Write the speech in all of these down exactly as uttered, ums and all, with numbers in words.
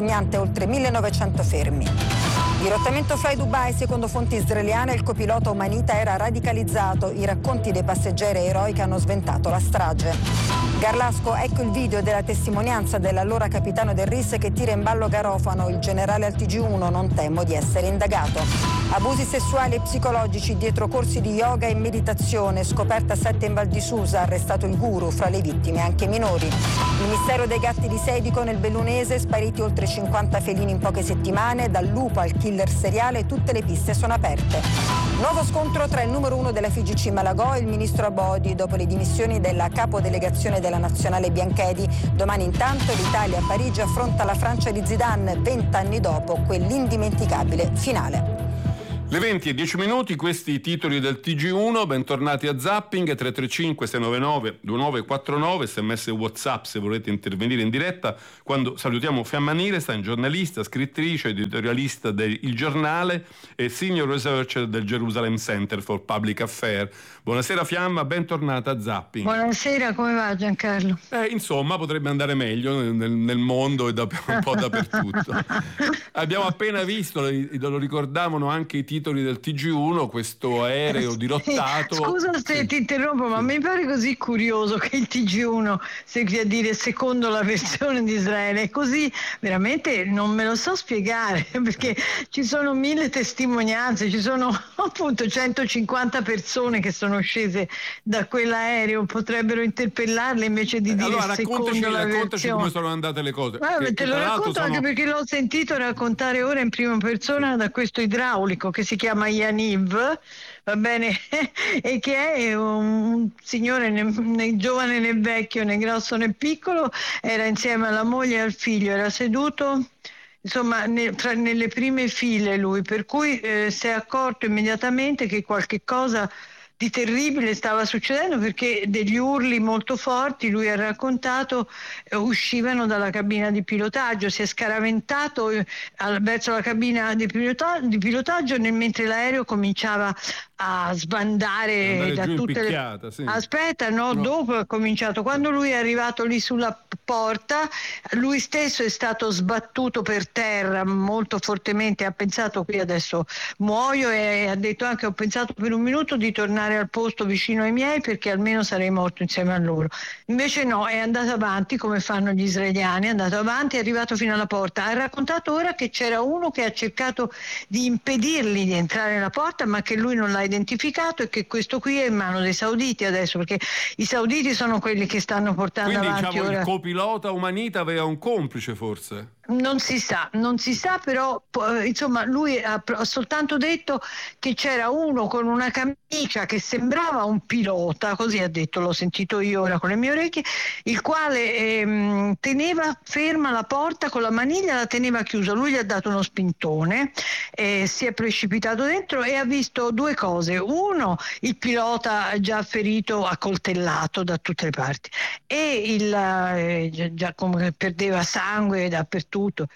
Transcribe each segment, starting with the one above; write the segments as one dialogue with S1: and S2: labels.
S1: Niente, oltre millenovecento fermi. Dirottamento Fly Dubai, secondo fonti israeliane, il copilota Omanita era radicalizzato. I racconti dei passeggeri e eroi che hanno sventato la strage. Garlasco, ecco il video della testimonianza dell'allora capitano del R I S che tira in ballo Garofano. Il generale al T G uno: non temo di essere indagato. Abusi sessuali e psicologici dietro corsi di yoga e meditazione. Scoperta sette in Val di Susa, arrestato il guru, fra le vittime anche minori. Il mistero dei gatti di Sedico nel Bellunese, spariti oltre cinquanta felini in poche settimane. Dal lupo al killer seriale, tutte le piste sono aperte. Nuovo scontro tra il numero uno della F I G C Malagò e il ministro Abodi dopo le dimissioni della capodelegazione della nazionale Bianchedi. Domani intanto l'Italia a Parigi affronta la Francia di Zidane, vent'anni dopo quell'indimenticabile finale.
S2: Le venti e dieci minuti, questi i titoli del T G uno, bentornati a Zapping. Tre tre cinque sei nove nove due nove quattro nove, sms e WhatsApp se volete intervenire in diretta. Quando salutiamo Fiamma Nirestan, giornalista, scrittrice, editorialista del Il Giornale e senior researcher del Jerusalem Center for Public Affairs. Buonasera Fiamma, bentornata a Zapping.
S3: Buonasera, come va Giancarlo?
S2: Eh, insomma, potrebbe andare meglio nel, nel mondo e da, un po' dappertutto. Abbiamo appena visto, lo ricordavano anche i titoli del T G uno, questo aereo dirottato.
S3: Scusa se sì. ti interrompo, ma sì. mi pare così curioso che il T G uno segui a dire secondo la versione di Israele, così veramente non me lo so spiegare, perché ci sono mille testimonianze, ci sono appunto centocinquanta persone che sono scese da quell'aereo, potrebbero interpellarle invece di dire
S2: allora,
S3: secondo
S2: raccontaci,
S3: la
S2: raccontaci
S3: versione.
S2: come sono andate le cose.
S3: Vabbè,
S2: che,
S3: te
S2: che
S3: lo racconto
S2: sono...
S3: anche perché l'ho sentito raccontare ora in prima persona da questo idraulico che si chiama Yaniv, va bene, e che è un signore né, né giovane né vecchio né grosso né piccolo, era insieme alla moglie e al figlio, era seduto insomma ne, fra, nelle prime file lui, per cui eh, si è accorto immediatamente che qualche cosa di terribile stava succedendo, perché degli urli molto forti, lui ha raccontato, eh, uscivano dalla cabina di pilotaggio. Si è scaraventato eh, verso la cabina di, pilota- di pilotaggio nel, mentre l'aereo cominciava a sbandare da tutte le...
S2: Sì.
S3: Aspetta, no, no, dopo ha cominciato. Quando lui è arrivato lì sulla porta, lui stesso è stato sbattuto per terra molto fortemente, ha pensato qui adesso muoio, e ha detto anche ho pensato per un minuto di tornare al posto vicino ai miei perché almeno sarei morto insieme a loro. Invece no, è andato avanti come fanno gli israeliani, è andato avanti, è arrivato fino alla porta. Ha raccontato ora che c'era uno che ha cercato di impedirgli di entrare nella porta, ma che lui non l'ha identificato, e che questo qui è in mano dei sauditi adesso, perché i sauditi sono quelli che stanno portando
S2: Quindi,
S3: avanti
S2: diciamo,
S3: ora.
S2: Il copilota Omanita aveva un complice forse?
S3: Non si sa, non si sa, però insomma lui ha, ha soltanto detto che c'era uno con una camicia che sembrava un pilota, così ha detto, l'ho sentito io ora con le mie orecchie, il quale ehm, teneva ferma la porta con la maniglia, la teneva chiusa. Lui gli ha dato uno spintone, eh, si è precipitato dentro e ha visto due cose: uno, il pilota già ferito, accoltellato da tutte le parti, e il eh, già, già come perdeva sangue dappertutto,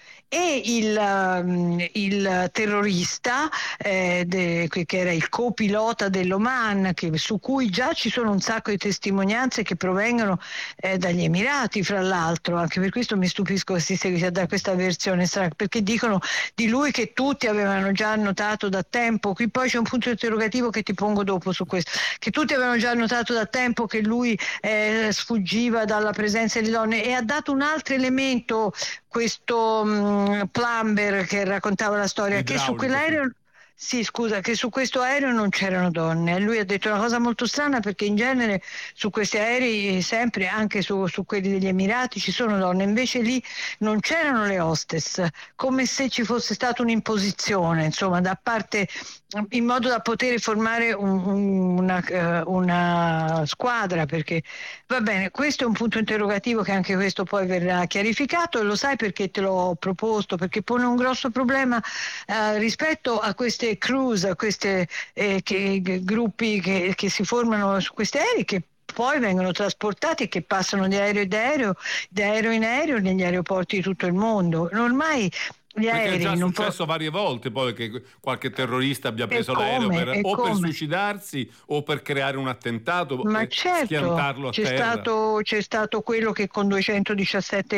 S3: e il, um, il terrorista eh, de, che era il copilota dell'Oman, che, su cui già ci sono un sacco di testimonianze che provengono eh, dagli Emirati, fra l'altro. Anche per questo mi stupisco che si seguita da questa versione, perché dicono di lui che tutti avevano già notato da tempo. Qui poi c'è un punto interrogativo che ti pongo dopo su questo, che tutti avevano già notato da tempo che lui eh, sfuggiva dalla presenza di donne, e ha dato un altro elemento, questo um, plumber che raccontava la storia, che su quell'aereo sì, scusa, che su questo aereo non c'erano donne. Lui ha detto una cosa molto strana, perché in genere su questi aerei, sempre anche su, su quelli degli Emirati, ci sono donne, invece lì non c'erano le hostess, come se ci fosse stata un'imposizione, insomma, da parte, in modo da poter formare un, un, una, una squadra, perché va bene, questo è un punto interrogativo che anche questo poi verrà chiarificato, e lo sai perché te l'ho proposto, perché pone un grosso problema eh, rispetto a queste cruise, a questi eh, che, gruppi che, che si formano su questi aerei, che poi vengono trasportati e che passano di aereo in aereo, di aereo in aereo negli aeroporti di tutto il mondo. Ormai gli aerei,
S2: perché è già
S3: non
S2: successo
S3: po-
S2: varie volte poi che qualche terrorista abbia preso
S3: come,
S2: l'aereo per, o
S3: come?
S2: per suicidarsi o per creare un attentato
S3: Ma
S2: e
S3: certo,
S2: schiantarlo a
S3: c'è
S2: terra.
S3: Stato, c'è stato quello che con duecentodiciassette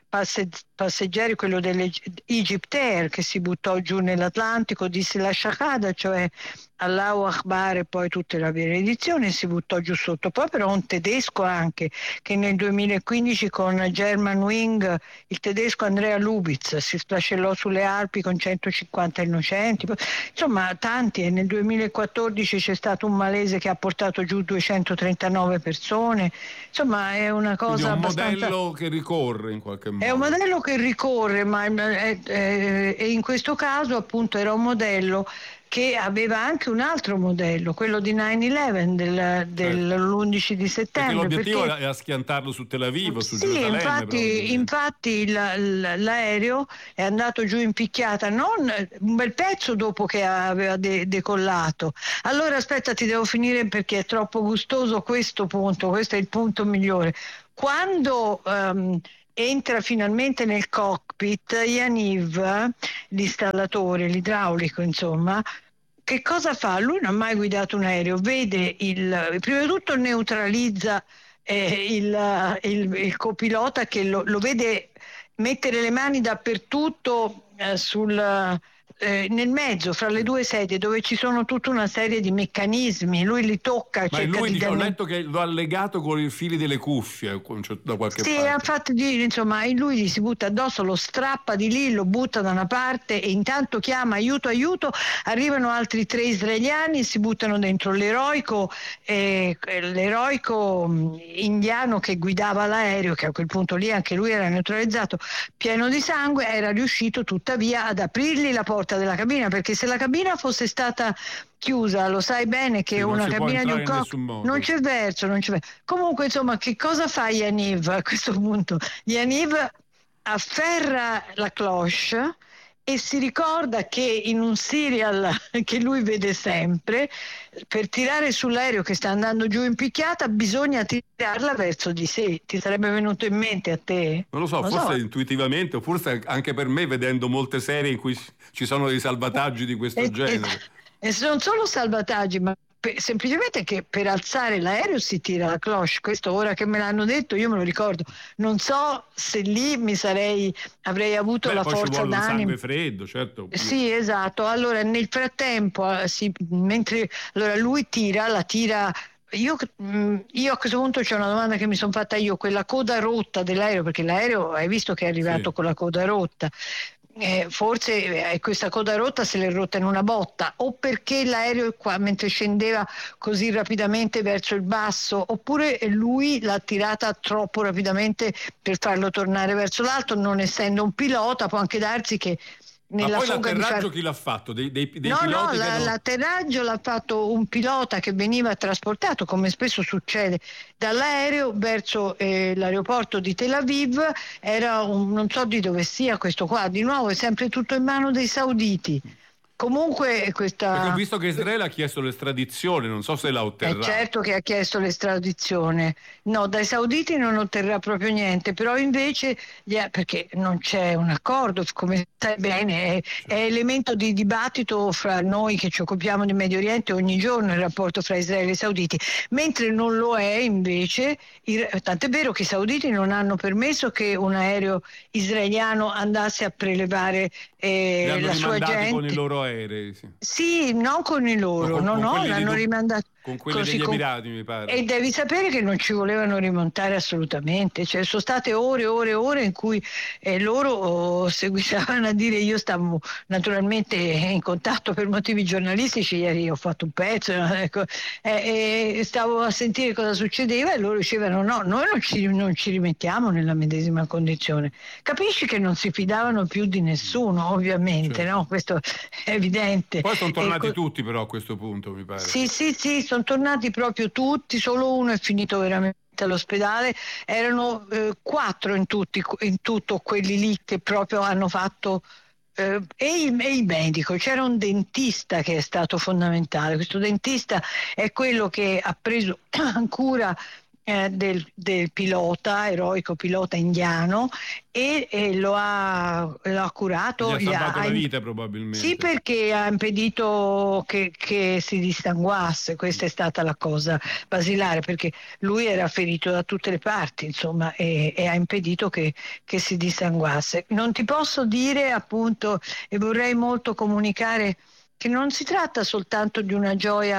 S3: passe, passeggeri, quello dell'Egypt Air, che si buttò giù nell'Atlantico, disse la shahada, cioè Allahu Akbar, e poi tutte le benedizioni, e si buttò giù sotto. Poi però un tedesco anche, che nel duemilaquindici con Germanwings, il tedesco Andrea Lubitz, si sfracellò sulle Alpi con centocinquanta innocenti. Insomma, tanti. E nel duemilaquattordici c'è stato un malese che ha portato giù duecentotrentanove persone. Insomma, è una cosa
S2: è un
S3: abbastanza...
S2: modello che ricorre in qualche modo.
S3: È un modello che ricorre, ma è, è, è, in questo caso appunto era un modello che aveva anche un altro modello, quello di nine eleven del, dell'undici di settembre.
S2: Perché l'obiettivo
S3: perché...
S2: era schiantarlo su Tel Aviv o su
S3: sì,
S2: Gerusalemme.
S3: infatti, infatti la, la, l'aereo è andato giù in picchiata non un bel pezzo dopo che aveva de- decollato. Allora aspetta, ti devo finire perché è troppo gustoso questo punto, questo è il punto migliore. Quando... Um, entra finalmente nel cockpit Yaniv, l'installatore, l'idraulico, insomma, che cosa fa? Lui non ha mai guidato un aereo, vede il, prima di tutto neutralizza eh, il, il, il copilota che lo, lo vede mettere le mani dappertutto eh, sul... Eh, nel mezzo, fra le due sedie, dove ci sono tutta una serie di meccanismi, lui li tocca.
S2: Ma lui, di... ho letto che lo ha legato con i fili delle cuffie da qualche
S3: sì,
S2: parte.
S3: ha fatto di, insomma, lui gli si butta addosso, lo strappa di lì, lo butta da una parte e intanto chiama aiuto, aiuto, arrivano altri tre israeliani e si buttano dentro l'eroico, eh, l'eroico indiano che guidava l'aereo, che a quel punto lì anche lui era neutralizzato, pieno di sangue, era riuscito tuttavia ad aprirgli la porta della cabina, perché se la cabina fosse stata chiusa, lo sai bene che sì, una cabina di un cockpit non c'è verso, non c'è verso. Comunque, insomma, che cosa fa Yaniv a questo punto? Yaniv afferra la cloche e si ricorda che in un serial che lui vede sempre, per tirare sull'aereo che sta andando giù in picchiata bisogna tirarla verso di sé. Ti sarebbe venuto in mente a te?
S2: Non lo so, non forse so. Intuitivamente, o forse anche per me, vedendo molte serie in cui ci sono dei salvataggi di questo
S3: e,
S2: genere.
S3: E, e non solo salvataggi, ma per, semplicemente che per alzare l'aereo si tira la cloche. Questo ora che me l'hanno detto io me lo ricordo. Non so se lì mi sarei avrei avuto
S2: Beh,
S3: la
S2: poi
S3: forza
S2: ci vuole
S3: d'animo.
S2: Un sangue freddo, certo.
S3: Sì, esatto. Allora nel frattempo si, mentre allora lui tira, la tira. Io, io a questo punto c'è una domanda che mi sono fatta io, quella coda rotta dell'aereo, perché l'aereo hai visto che è arrivato sì. con la coda rotta. Eh, forse eh, questa coda rotta se l'è rotta in una botta, o perché l'aereo qua mentre scendeva così rapidamente verso il basso, oppure lui l'ha tirata troppo rapidamente per farlo tornare verso l'alto, non essendo un pilota. Può anche darsi che nella
S2: ma poi
S3: fuga
S2: l'atterraggio
S3: far...
S2: chi l'ha fatto? Dei, dei, dei
S3: no
S2: piloti
S3: no la,
S2: non...
S3: l'atterraggio l'ha fatto un pilota che veniva trasportato, come spesso succede, dall'aereo verso eh, l'aeroporto di Tel Aviv. Era un, non so di dove sia questo qua, di nuovo è sempre tutto in mano dei sauditi. Comunque questa...
S2: Perché ho visto che Israele ha chiesto l'estradizione, non so se la otterrà.
S3: È certo che ha chiesto l'estradizione. No, dai sauditi non otterrà proprio niente, però invece, perché non c'è un accordo, come sai bene, è, è elemento di dibattito fra noi che ci occupiamo di Medio Oriente ogni giorno, il rapporto fra Israele e sauditi, mentre non lo è invece, tant'è vero che i sauditi non hanno permesso che un aereo israeliano andasse a prelevare eh, la sua gente.
S2: Con i loro aerei, sì.
S3: Sì, non con i loro, con, no, con no, l'hanno di... rimandato.
S2: Con quelli
S3: così,
S2: degli
S3: con...
S2: Emirati, mi pare.
S3: E devi sapere che non ci volevano rimontare assolutamente, cioè sono state ore e ore e ore in cui eh, loro oh, seguitavano a dire, io stavo naturalmente in contatto per motivi giornalistici, ieri ho fatto un pezzo, ecco, eh, e stavo a sentire cosa succedeva e loro dicevano no, noi non ci, non ci rimettiamo nella medesima condizione. Capisci che non si fidavano più di nessuno, ovviamente, certo. No? Questo è evidente.
S2: Poi sono tornati
S3: co-
S2: tutti però a questo punto, mi pare.
S3: Sì, sì, sì, sono tornati proprio tutti, solo uno è finito veramente all'ospedale. Erano eh, quattro in, tutti, in tutto quelli lì che proprio hanno fatto eh, e, il, e il medico. C'era un dentista che è stato fondamentale. Questo dentista è quello che ha preso cura eh, del, del pilota, eroico pilota indiano, e, e lo ha, lo ha curato.
S2: Gli ha salvato
S3: ha,
S2: la vita probabilmente.
S3: Sì, perché ha impedito che, che si distanguasse, questa è stata la cosa basilare, perché lui era ferito da tutte le parti, insomma, e, e ha impedito che, che si distanguasse. Non ti posso dire, appunto, e vorrei molto comunicare, che non si tratta soltanto di una gioia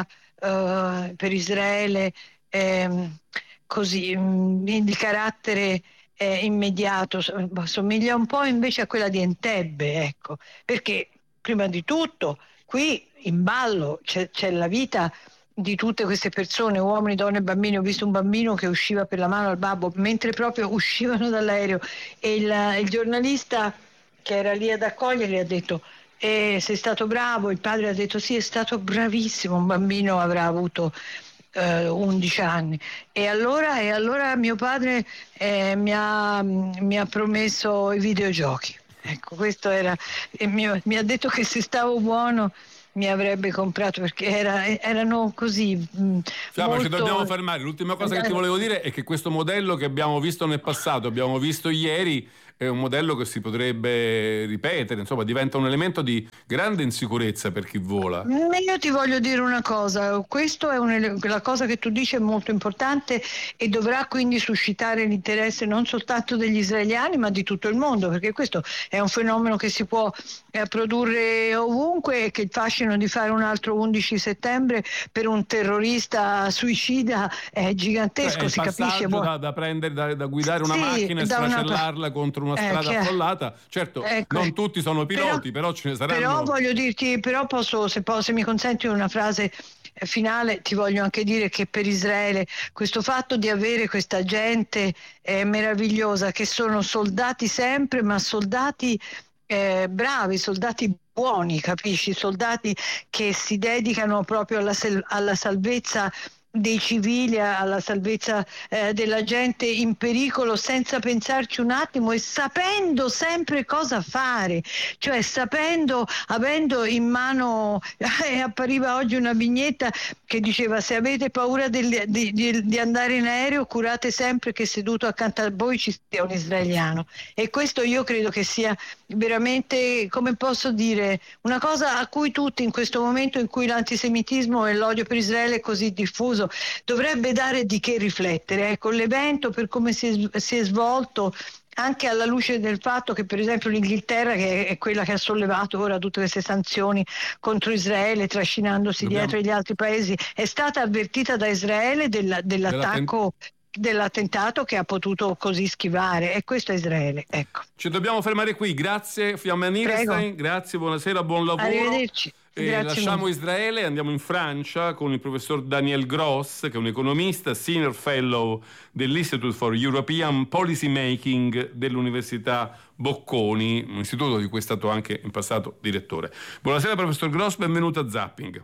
S3: uh, per Israele ehm, così mh, di carattere eh, immediato, somiglia un po' invece a quella di Entebbe, ecco, perché prima di tutto qui in ballo c'è, c'è la vita di tutte queste persone, uomini, donne, bambini. Ho visto un bambino che usciva per la mano al babbo mentre proprio uscivano dall'aereo, e il, il giornalista che era lì ad accoglierli ha detto: eh, sei stato bravo? Il padre ha detto: sì, è stato bravissimo. Un bambino avrà avuto eh, undici anni. E allora, e allora mio padre eh, mi, ha, mi ha promesso i videogiochi. Ecco, questo era, e mi, mi ha detto che se stavo buono mi avrebbe comprato, perché era, erano così mh,
S2: Fiamma,
S3: molto...
S2: ci dobbiamo fermare. L'ultima cosa che ti volevo dire è che questo modello che abbiamo visto nel passato, abbiamo visto ieri, è un modello che si potrebbe ripetere, insomma diventa un elemento di grande insicurezza per chi vola.
S3: Io ti voglio dire una cosa, questo è un, la cosa che tu dici è molto importante e dovrà quindi suscitare l'interesse non soltanto degli israeliani ma di tutto il mondo, perché questo è un fenomeno che si può eh, produrre ovunque, e che il fascino di fare un altro undici settembre per un terrorista suicida è gigantesco,
S2: Cioè, è
S3: si capisce.
S2: Da, da, prendere, da, da guidare una
S3: sì,
S2: macchina e sfracellarla
S3: una...
S2: contro una
S3: Eh,
S2: strada
S3: che...
S2: affollata. Certo,
S3: ecco,
S2: non tutti sono piloti, però, però ce ne saranno.
S3: Però voglio dirti, però posso, se, posso, se mi consenti una frase finale, ti voglio anche dire che per Israele questo fatto di avere questa gente eh, meravigliosa, che sono soldati sempre, ma soldati eh, bravi, soldati buoni, capisci? Soldati che si dedicano proprio alla, alla salvezza dei civili, alla salvezza eh, della gente in pericolo, senza pensarci un attimo e sapendo sempre cosa fare, cioè sapendo, avendo in mano eh, appariva oggi una vignetta che diceva: se avete paura del, di, di, di andare in aereo, curate sempre che seduto accanto a voi ci sia un israeliano. E questo io credo che sia veramente, come posso dire, una cosa a cui tutti, in questo momento in cui l'antisemitismo e l'odio per Israele è così diffuso, dovrebbe dare di che riflettere. Ecco, l'evento, per come si è, si è svolto, anche alla luce del fatto che per esempio l'Inghilterra, che è quella che ha sollevato ora tutte queste sanzioni contro Israele, trascinandosi Dobbiamo... dietro gli altri paesi, è stata avvertita da Israele della, dell'attacco dell'attentato che ha potuto così schivare, e questo è Israele. Ecco.
S2: Ci dobbiamo fermare qui. Grazie Fiamma Nirenstein, grazie, buonasera, buon lavoro.
S3: Arrivederci.
S2: E lasciamo Israele, andiamo in Francia con il professor Daniel Gross, che è un economista, senior fellow dell'Institute for European Policy Making dell'Università Bocconi, un istituto di cui è stato anche in passato direttore. Buonasera professor Gross, benvenuto a Zapping.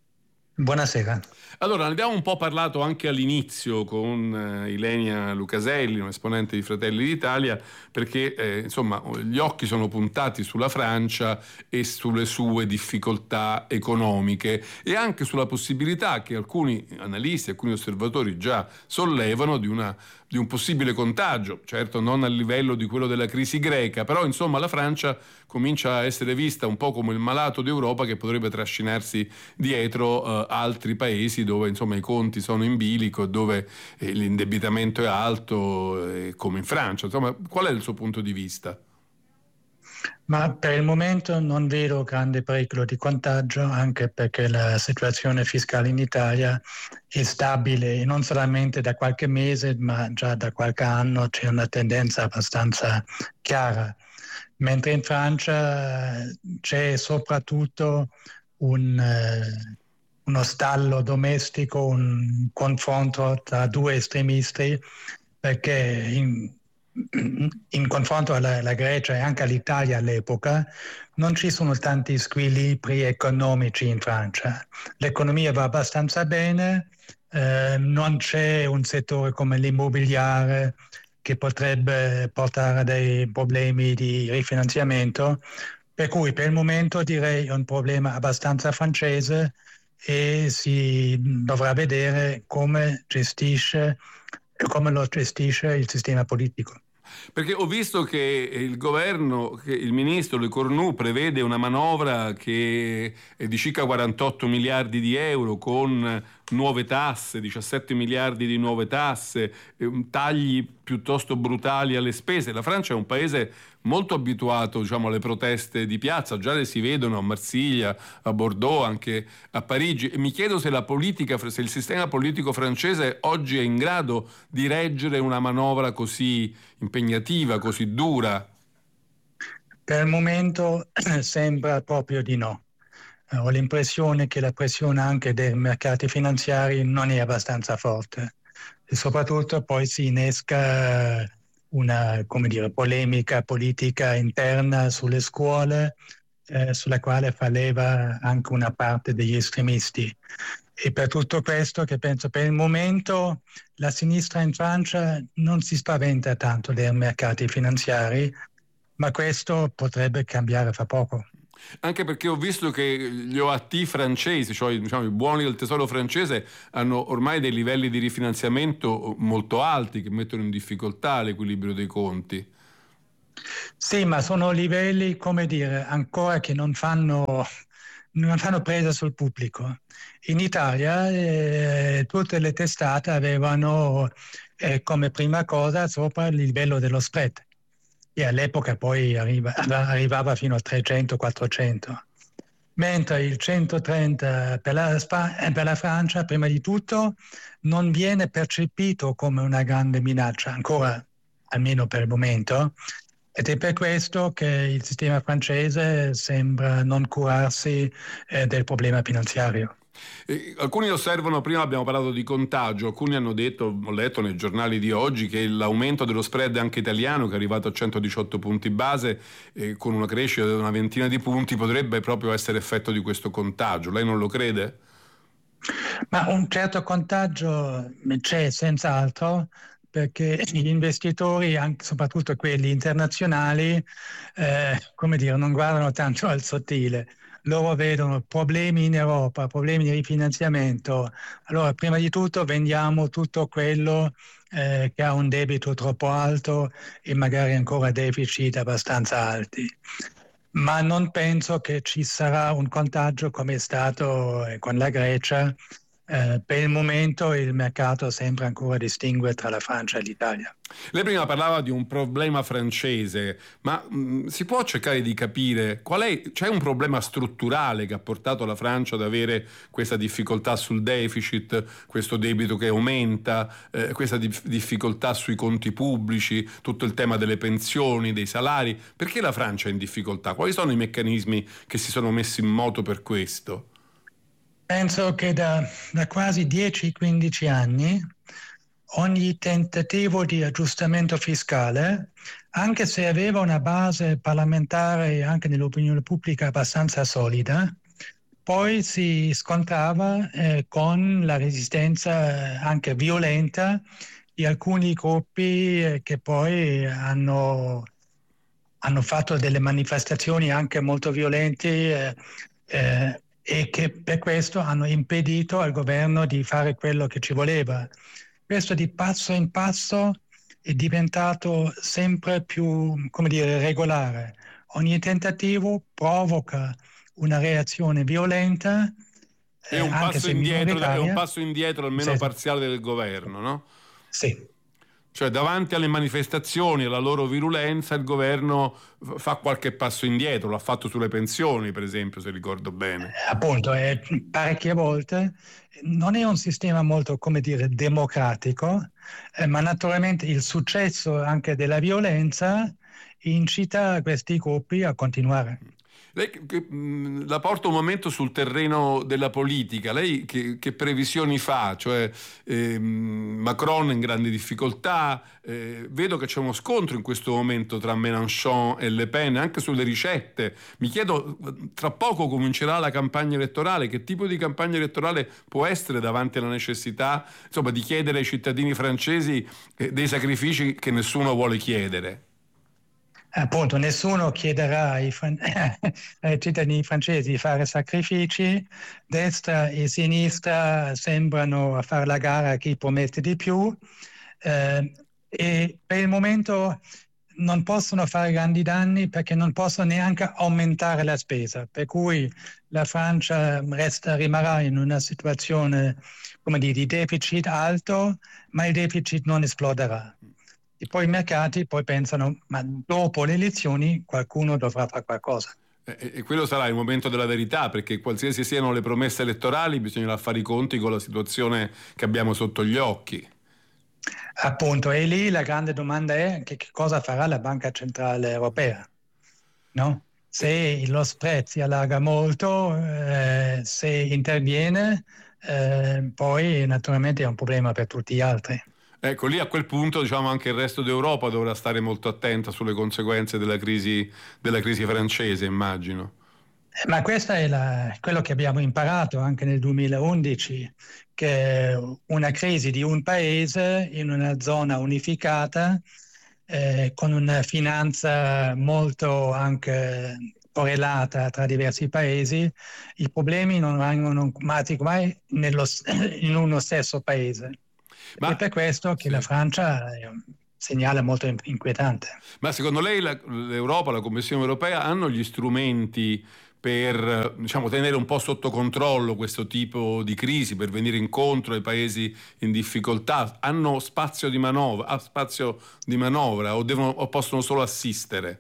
S4: Buonasera.
S2: Allora, ne abbiamo un po' parlato anche all'inizio con eh, Ilenia Lucaselli, un esponente di Fratelli d'Italia, perché eh, insomma gli occhi sono puntati sulla Francia e sulle sue difficoltà economiche e anche sulla possibilità che alcuni analisti, alcuni osservatori già sollevano di una di un possibile contagio, certo non a livello di quello della crisi greca, però insomma la Francia comincia a essere vista un po' come il malato d'Europa che potrebbe trascinarsi dietro eh, altri paesi dove insomma i conti sono in bilico, dove eh, l'indebitamento è alto, eh, come in Francia. Insomma, qual è il suo punto di vista?
S4: Ma per il momento non vedo grande pericolo di contagio, anche perché la situazione fiscale in Italia è stabile, non solamente da qualche mese, ma già da qualche anno c'è una tendenza abbastanza chiara. Mentre in Francia c'è soprattutto un, eh, uno stallo domestico, un confronto tra due estremisti, perché in in confronto alla, alla Grecia e anche all'Italia all'epoca non ci sono tanti squilibri economici in Francia. L'economia va abbastanza bene, eh, non c'è un settore come l'immobiliare che potrebbe portare a dei problemi di rifinanziamento, per cui per il momento direi un problema abbastanza francese e si dovrà vedere come gestisce come lo gestisce il sistema politico.
S2: Perché ho visto che il governo, che il ministro Le Cornu prevede una manovra che è di circa quarantotto miliardi di euro con nuove tasse, diciassette miliardi di nuove tasse, tagli piuttosto brutali alle spese. La Francia è un paese molto abituato, diciamo, alle proteste di piazza, già le si vedono a Marsiglia, a Bordeaux, anche a Parigi. E mi chiedo se la politica, se il sistema politico francese oggi è in grado di reggere una manovra così impegnativa, così dura.
S4: Per il momento sembra proprio di no. Ho l'impressione che la pressione anche dei mercati finanziari non è abbastanza forte e soprattutto poi si innesca una, come dire, polemica politica interna sulle scuole, eh, sulla quale fa leva anche una parte degli estremisti. E per tutto questo che penso per il momento la sinistra in Francia non si spaventa tanto dei mercati finanziari, ma questo potrebbe cambiare fra poco.
S2: Anche perché ho visto che gli O A T francesi, cioè diciamo, i buoni del tesoro francese, hanno ormai dei livelli di rifinanziamento molto alti che mettono in difficoltà l'equilibrio dei conti.
S4: Sì, ma sono livelli, come dire, ancora che non fanno, non fanno presa sul pubblico. In Italia eh, tutte le testate avevano eh, come prima cosa sopra il livello dello spread. E all'epoca poi arriva, arrivava fino a trecento quattrocento, mentre il centotrenta per la, per la Francia, prima di tutto, non viene percepito come una grande minaccia, ancora, almeno per il momento, ed è per questo che il sistema francese sembra non curarsi eh, del problema finanziario.
S2: Eh, alcuni osservano, prima abbiamo parlato di contagio, alcuni hanno detto, ho letto nei giornali di oggi, che l'aumento dello spread anche italiano, che è arrivato a centodiciotto punti base, eh, con una crescita di una ventina di punti, potrebbe proprio essere effetto di questo contagio. Lei non lo crede?
S4: Ma un certo contagio c'è senz'altro, perché gli investitori, anche soprattutto quelli internazionali, eh, come dire, non guardano tanto al sottile. Loro vedono problemi in Europa, problemi di rifinanziamento. Allora, prima di tutto vendiamo tutto quello eh, che ha un debito troppo alto e magari ancora deficit abbastanza alti. Ma non penso che ci sarà un contagio come è stato con la Grecia. Eh, per il momento il mercato sembra ancora distinguere tra la Francia e l'Italia.
S2: Lei prima parlava di un problema francese, ma mh, si può cercare di capire qual è, c'è un problema strutturale che ha portato la Francia ad avere questa difficoltà sul deficit, questo debito che aumenta, eh, questa dif- difficoltà sui conti pubblici, tutto il tema delle pensioni, dei salari. Perché la Francia è in difficoltà? Quali sono i meccanismi che si sono messi in moto per questo?
S4: Penso che da, da quasi dieci quindici anni ogni tentativo di aggiustamento fiscale, anche se aveva una base parlamentare anche nell'opinione pubblica abbastanza solida, poi si scontrava eh, con la resistenza anche violenta di alcuni gruppi eh, che poi hanno, hanno fatto delle manifestazioni anche molto violente eh, eh, e che per questo hanno impedito al governo di fare quello che ci voleva. Questo di passo in passo è diventato sempre più, come dire, regolare. Ogni tentativo provoca una reazione violenta.
S2: È un,
S4: eh, anche
S2: passo,
S4: se
S2: indietro, è un passo indietro almeno
S4: sì.
S2: parziale del governo, no?
S4: Sì.
S2: Cioè davanti alle manifestazioni e alla loro virulenza il governo fa qualche passo indietro, l'ha fatto sulle pensioni per esempio, se ricordo bene.
S4: Appunto, eh, parecchie volte. Non è un sistema molto, come dire, democratico, eh, ma naturalmente il successo anche della violenza incita questi gruppi a continuare.
S2: Lei che, mh, la porto un momento sul terreno della politica. Lei che, che previsioni fa? Cioè ehm, Macron in grande difficoltà, eh, vedo che c'è uno scontro in questo momento tra Mélenchon e Le Pen anche sulle ricette. Mi chiedo, tra poco comincerà la campagna elettorale, che tipo di campagna elettorale può essere davanti alla necessità, insomma, di chiedere ai cittadini francesi eh, dei sacrifici che nessuno vuole chiedere?
S4: Appunto, nessuno chiederà ai, fran- ai cittadini francesi di fare sacrifici, destra e sinistra sembrano a fare la gara a chi promette di più, eh, e per il momento non possono fare grandi danni perché non possono neanche aumentare la spesa, per cui la Francia resta, rimarrà in una situazione, come dire, di deficit alto, ma il deficit non esploderà. E poi i mercati poi pensano, ma dopo le elezioni qualcuno dovrà fare qualcosa.
S2: E, e quello sarà il momento della verità, perché qualsiasi siano le promesse elettorali bisognerà fare i conti con la situazione che abbiamo sotto gli occhi.
S4: Appunto, e lì la grande domanda è che, che cosa farà la Banca Centrale Europea, no? Se lo spread si allarga molto, eh, se interviene, eh, poi naturalmente è un problema per tutti gli altri.
S2: Ecco, lì a quel punto diciamo anche il resto d'Europa dovrà stare molto attenta sulle conseguenze della crisi, della crisi francese, immagino.
S4: Ma questo è la, quello che abbiamo imparato anche nel duemilaundici, che una crisi di un paese in una zona unificata, eh, con una finanza molto anche correlata tra diversi paesi, i problemi non vengono mai nello, in uno stesso paese. Ma, è per questo che sì. La Francia è un segnale molto inquietante.
S2: Ma secondo lei la, l'Europa, la Commissione europea hanno gli strumenti per, diciamo, tenere un po' sotto controllo questo tipo di crisi, per venire incontro ai paesi in difficoltà? Hanno spazio di manovra, spazio di manovra o, devono, o possono solo assistere?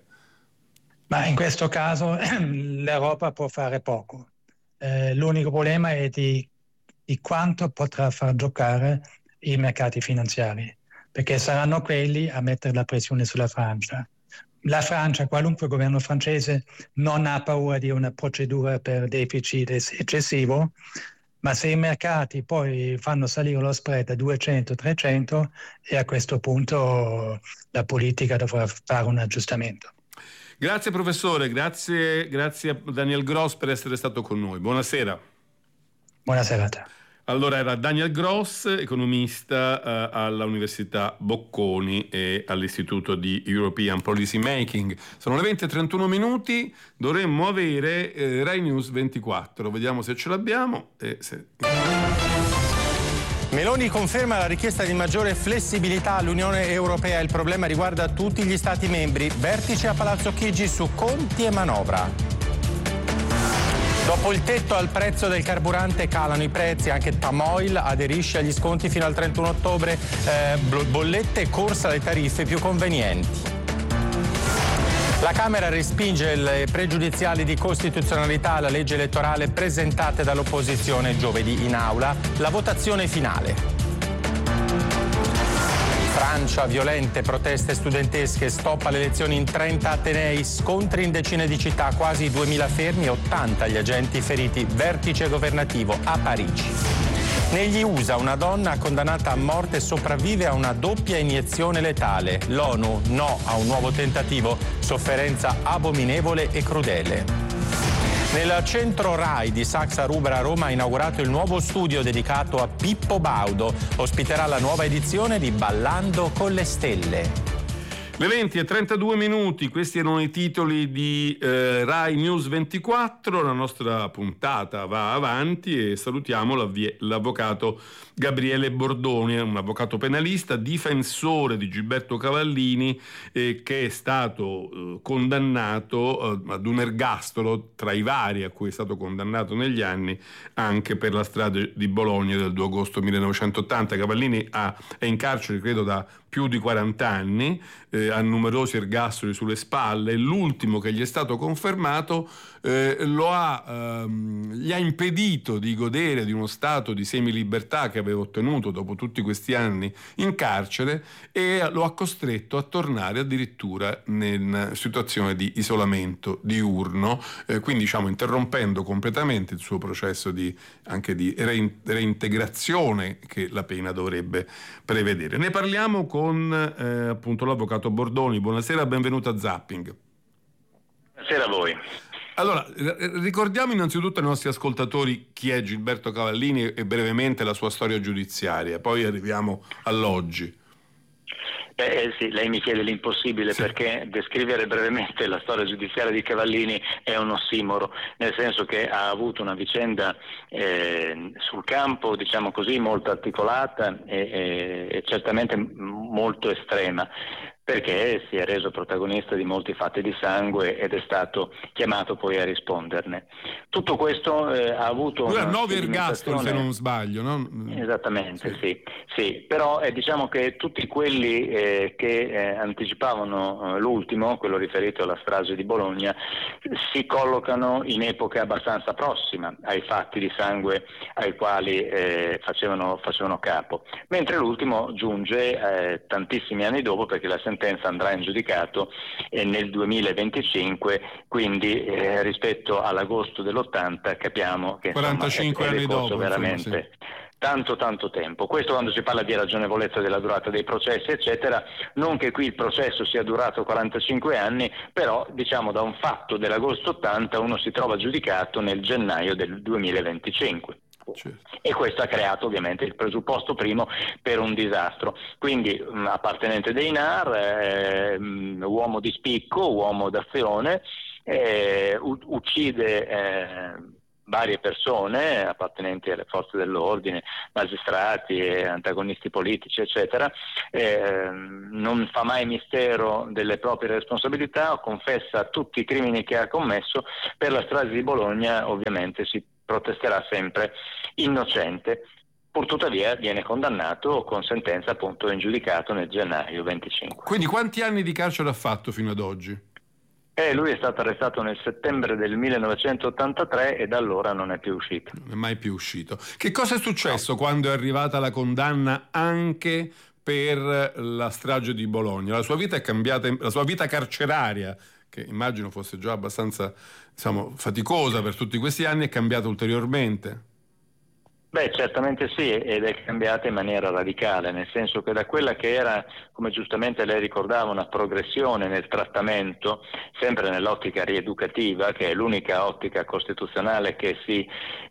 S4: Ma in questo caso l'Europa può fare poco. Eh, l'unico problema è di, di quanto potrà far giocare i mercati finanziari, perché saranno quelli a mettere la pressione sulla Francia. La Francia, qualunque governo francese, non ha paura di una procedura per deficit eccessivo, ma se i mercati poi fanno salire lo spread a duecento trecento, e a questo punto la politica dovrà fare un aggiustamento.
S2: Grazie professore, grazie, grazie a Daniel Gross per essere stato con noi. Buonasera.
S4: Buonasera a te.
S2: Allora era Daniel Gross, economista eh, alla Università Bocconi e all'Istituto di European Policy Making. Sono le venti e trentuno minuti, dovremmo avere eh, Rai News ventiquattro, vediamo se ce l'abbiamo. E se...
S5: Meloni conferma la richiesta di maggiore flessibilità all'Unione Europea, il problema riguarda tutti gli Stati membri. Vertice a Palazzo Chigi su conti e manovra. Dopo il tetto al prezzo del carburante calano i prezzi, anche Tamoil aderisce agli sconti fino al trentuno ottobre, eh, bollette e corsa alle tariffe più convenienti. La Camera respinge le pregiudiziali di costituzionalità alla legge elettorale presentate dall'opposizione giovedì in aula. La votazione finale. Francia, violente proteste studentesche, stop alle lezioni in trenta atenei, scontri in decine di città, quasi duemila fermi, ottanta gli agenti feriti, vertice governativo a Parigi. Negli U S A una donna condannata a morte sopravvive a una doppia iniezione letale. L'ONU no a un nuovo tentativo, sofferenza abominevole e crudele. Nel centro Rai di Saxa Rubra a Roma ha inaugurato il nuovo studio dedicato a Pippo Baudo. Ospiterà la nuova edizione di Ballando con le stelle.
S2: Le venti e trentadue minuti, questi erano i titoli di eh, Rai News ventiquattro, la nostra puntata va avanti e salutiamo l'avvocato Gabriele Bordoni, un avvocato penalista, difensore di Gilberto Cavallini, eh, che è stato eh, condannato eh, ad un ergastolo tra i vari a cui è stato condannato negli anni, anche per la strage di Bologna del due agosto millenovecentottanta. Cavallini ha, è in carcere credo da più di quaranta anni, eh, ha numerosi ergastoli sulle spalle. L'ultimo che gli è stato confermato eh, lo ha, ehm, gli ha impedito di godere di uno stato di semilibertà che aveva ottenuto dopo tutti questi anni in carcere, e lo ha costretto a tornare addirittura in situazione di isolamento diurno, eh, quindi diciamo interrompendo completamente il suo processo di, anche di reintegrazione che la pena dovrebbe prevedere. Ne parliamo con eh, appunto l'avvocato Bordoni. Buonasera, benvenuto a Zapping.
S6: Buonasera a voi.
S2: Allora, ricordiamo innanzitutto ai nostri ascoltatori chi è Gilberto Cavallini e brevemente la sua storia giudiziaria, poi arriviamo all'oggi.
S6: Eh, sì, lei mi chiede l'impossibile, sì, perché descrivere brevemente la storia giudiziaria di Cavallini è un ossimoro, nel senso che ha avuto una vicenda eh, sul campo, diciamo così, molto articolata e, e, e certamente molto estrema, perché si è reso protagonista di molti fatti di sangue ed è stato chiamato poi a risponderne. Tutto questo eh, ha avuto
S2: Lui
S6: una
S2: ha nove ergastoli, se non sbaglio, no?
S6: Esattamente, sì,
S2: sì,
S6: sì. Però eh, diciamo che tutti quelli eh, che eh, anticipavano eh, l'ultimo, quello riferito alla strage di Bologna, si collocano in epoca abbastanza prossima ai fatti di sangue ai quali eh, facevano, facevano capo, mentre l'ultimo giunge eh, tantissimi anni dopo, perché la sentenza andrà in giudicato eh, nel duemilaventicinque, quindi eh, rispetto all'agosto dell'ottanta capiamo che insomma,
S2: quarantacinque
S6: è, è
S2: anni
S6: decorso
S2: dopo,
S6: veramente
S2: insomma, sì,
S6: tanto tanto tempo. Questo quando si parla di ragionevolezza della durata dei processi eccetera, non che qui il processo sia durato quarantacinque anni, però diciamo da un fatto dell'agosto ottanta uno si trova giudicato nel gennaio del duemilaventicinque.
S2: certo.
S6: E questo ha creato ovviamente il presupposto primo per un disastro. Quindi mh, appartenente dei N A R, eh, mh, uomo di spicco, uomo d'azione, eh, u- uccide eh, varie persone appartenenti alle forze dell'ordine, magistrati, eh, antagonisti politici eccetera, eh, non fa mai mistero delle proprie responsabilità, confessa tutti i crimini che ha commesso. Per la strage di Bologna ovviamente si protesterà sempre innocente, purtuttavia viene condannato con sentenza appunto in giudicato nel gennaio venticinque.
S2: Quindi quanti anni di carcere ha fatto fino ad oggi?
S6: Eh, lui è stato arrestato nel settembre del millenovecentottantatré e da allora non è più uscito.
S2: Non è mai più uscito. Che cosa è successo no. quando è arrivata la condanna anche per la strage di Bologna? La sua vita è cambiata, la sua vita carceraria, che immagino fosse già abbastanza, diciamo, faticosa per tutti questi anni, è cambiata ulteriormente?
S6: Beh, certamente sì, ed è cambiata in maniera radicale, nel senso che da quella che era, come giustamente lei ricordava, una progressione nel trattamento, sempre nell'ottica rieducativa, che è l'unica ottica costituzionale che si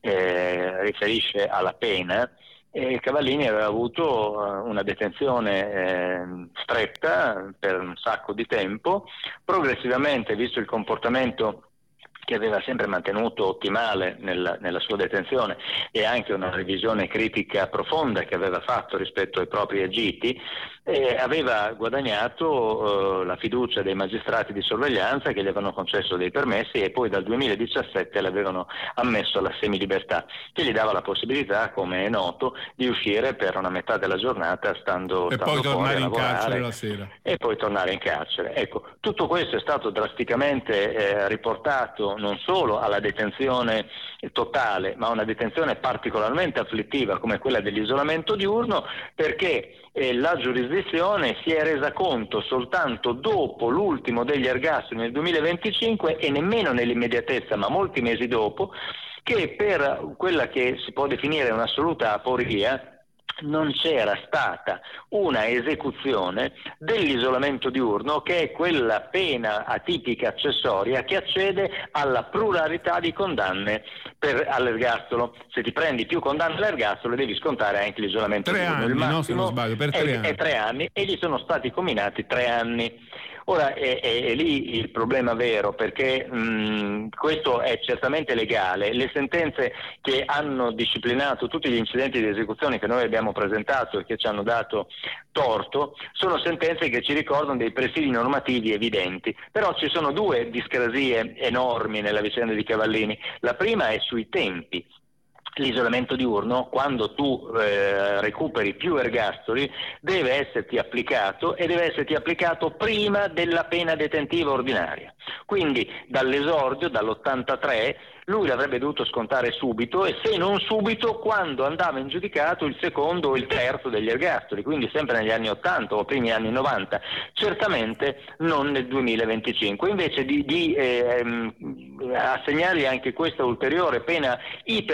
S6: eh, riferisce alla pena, e Cavallini aveva avuto una detenzione eh, stretta per un sacco di tempo. Progressivamente, visto il comportamento che aveva sempre mantenuto ottimale nella, nella sua detenzione e anche una revisione critica profonda che aveva fatto rispetto ai propri agiti, eh, aveva guadagnato eh, la fiducia dei magistrati di sorveglianza che gli avevano concesso dei permessi e poi dal duemiladiciassette l'avevano ammesso alla semilibertà, che gli dava la possibilità, come è noto, di uscire per una metà della giornata stando,
S2: e
S6: stando
S2: poi
S6: fuori
S2: tornare
S6: a
S2: in
S6: lavorare,
S2: carcere la sera
S6: e poi tornare in carcere. Ecco, tutto questo è stato drasticamente eh, riportato non solo alla detenzione totale, ma a una detenzione particolarmente afflittiva come quella dell'isolamento diurno, perché eh, la giurisdizione si è resa conto soltanto dopo l'ultimo degli ergastoli nel duemilaventicinque e nemmeno nell'immediatezza, ma molti mesi dopo, che per quella che si può definire un'assoluta aporia non c'era stata una esecuzione dell'isolamento diurno, che è quella pena atipica accessoria che accede alla pluralità di condanne per all'ergastolo. Se ti prendi più condanne all'ergastolo devi scontare anche l'isolamento
S2: tre
S6: diurno.
S2: Anni,
S6: Il massimo
S2: no, se non sbaglio, per tre
S6: è,
S2: anni.
S6: è tre anni e gli sono stati comminati tre anni. Ora è, è, è lì il problema vero, perché mh, questo è certamente legale. Le sentenze che hanno disciplinato tutti gli incidenti di esecuzione che noi abbiamo presentato e che ci hanno dato torto sono sentenze che ci ricordano dei presidi normativi evidenti, però ci sono due discrasie enormi nella vicenda di Cavallini. La prima è sui tempi. L'isolamento diurno, quando tu eh, recuperi più ergastoli, deve esserti applicato e deve esserti applicato prima della pena detentiva ordinaria. Quindi dall'esordio, dall'ottantatré, lui l'avrebbe dovuto scontare subito, e se non subito, quando andava in giudicato il secondo o il terzo degli ergastoli, quindi sempre negli anni ottanta o primi anni novanta, certamente non nel duemilaventicinque. Invece di, di eh, assegnargli anche questa ulteriore pena iperafflittiva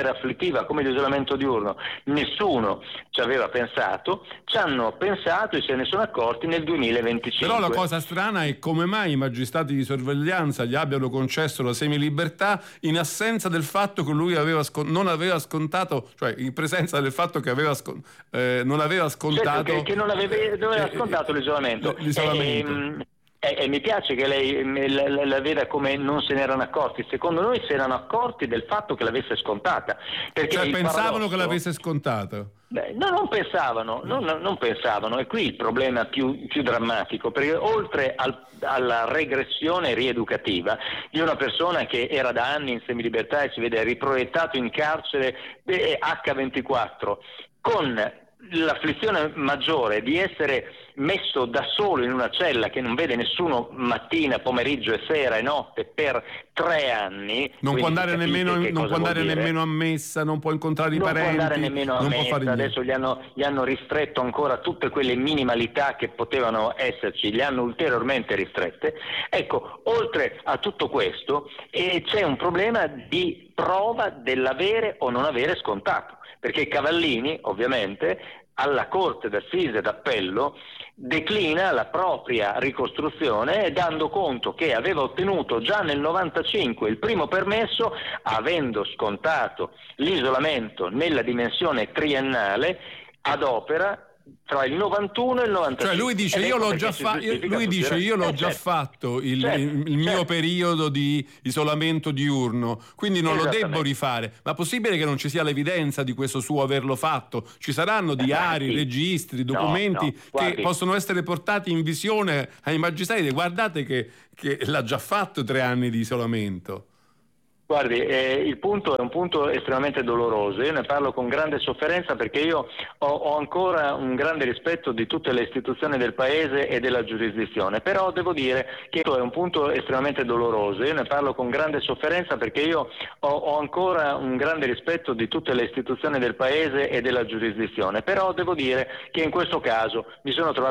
S6: preventiva come l'isolamento diurno nessuno ci aveva pensato, ci hanno pensato e se ne sono accorti nel duemilaventicinque.
S2: Però la cosa strana è come mai i magistrati di sorveglianza gli abbiano concesso la semilibertà in assenza del fatto che lui aveva scon- non aveva scontato, cioè in presenza del fatto che aveva scon- eh, non aveva scontato
S6: certo, che, che non aveva, non aveva scontato eh, l'isolamento.
S2: l'isolamento.
S6: E, E, e mi piace che lei la, la, la veda come non se ne erano accorti. Secondo noi si erano accorti del fatto che l'avesse scontata. Perché
S2: cioè pensavano
S6: paradosso,
S2: che l'avesse scontata?
S6: Beh, no, non pensavano, non, non pensavano. E qui il problema più, più drammatico, perché oltre al, alla regressione rieducativa di una persona che era da anni in semilibertà e si vede riproiettato in carcere acca ventiquattro, con l'afflizione maggiore di essere messo da solo in una cella che non vede nessuno mattina, pomeriggio e sera e notte per tre anni.
S2: Non può andare nemmeno, non può andare nemmeno a messa, non può incontrare i
S6: non
S2: parenti,
S6: non può andare nemmeno a
S2: non
S6: messa.
S2: può fare
S6: Adesso gli hanno, gli hanno ristretto ancora tutte quelle minimalità che potevano esserci, li hanno ulteriormente ristrette. Ecco, oltre a tutto questo eh, c'è un problema di prova dell'avere o non avere scontato, perché Cavallini ovviamente alla Corte d'Assise d'Appello declina la propria ricostruzione dando conto che aveva ottenuto già nel novantacinque il primo permesso, avendo scontato l'isolamento nella dimensione triennale ad opera tra il novantuno e il novantacinque.
S2: Cioè lui dice io l'ho già fa- lui dice io l'ho
S6: eh,
S2: già
S6: certo.
S2: fatto il,
S6: certo,
S2: il, il mio
S6: certo.
S2: periodo di isolamento diurno, quindi non lo devo rifare. Ma è possibile che non ci sia l'evidenza di questo suo averlo fatto? Ci saranno diari,
S6: sì.
S2: registri, documenti
S6: no, no,
S2: che possono essere portati in visione ai magistrati? Guardate che, che l'ha già fatto tre anni di isolamento.
S6: Guardi, eh, il punto è un punto estremamente doloroso, io ne parlo con grande sofferenza perché io ho, ho ancora un grande rispetto di tutte le istituzioni del Paese e della giurisdizione, però devo dire che è un punto estremamente doloroso, io ne parlo con grande sofferenza perché io ho, ho ancora un grande rispetto di tutte le istituzioni del Paese e della giurisdizione, però devo dire che in questo caso mi sono trovato